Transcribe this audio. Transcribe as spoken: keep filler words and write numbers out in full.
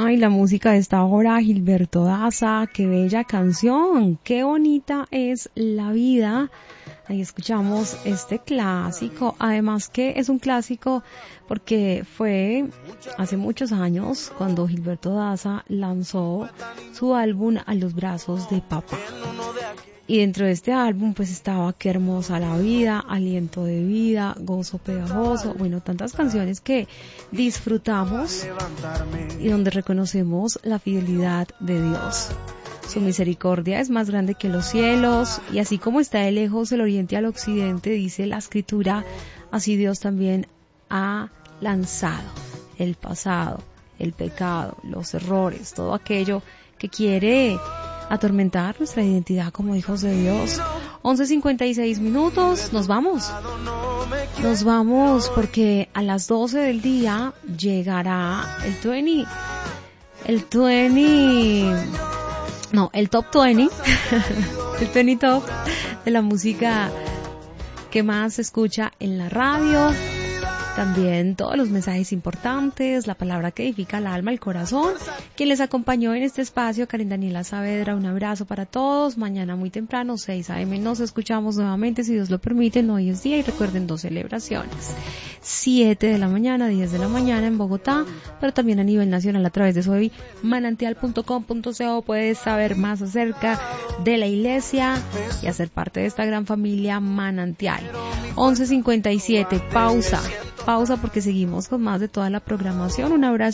Ay, la música de esta hora, Gilberto Daza, qué bella canción, qué bonita es la vida. Ahí escuchamos este clásico, además que es un clásico porque fue hace muchos años cuando Gilberto Daza lanzó su álbum A los brazos de papá. Y dentro de este álbum pues estaba Qué hermosa la vida, Aliento de vida, Gozo pegajoso, bueno, tantas canciones que disfrutamos y donde reconocemos la fidelidad de Dios. Su misericordia es más grande que los cielos, y así como está de lejos el oriente al occidente, dice la escritura, así Dios también ha lanzado el pasado, el pecado, los errores, todo aquello que quiere atormentar nuestra identidad como hijos de Dios. once cincuenta y seis minutos, nos vamos. Nos vamos porque a las doce del día llegará el veinte, el veinte, no, el top veinte, el veinte top de la música que más se escucha en la radio. También todos los mensajes importantes, la palabra que edifica el alma, el corazón. Quien les acompañó en este espacio, Karen Daniela Saavedra, un abrazo para todos. Mañana muy temprano, seis a eme, nos escuchamos nuevamente, si Dios lo permite. Hoy es día y recuerden dos celebraciones. siete de la mañana, diez de la mañana en Bogotá, pero también a nivel nacional a través de soy manantial punto com punto co puedes saber más acerca de la iglesia y hacer parte de esta gran familia Manantial. once cincuenta y siete, pausa. Pausa porque seguimos con más de toda la programación. Un abrazo.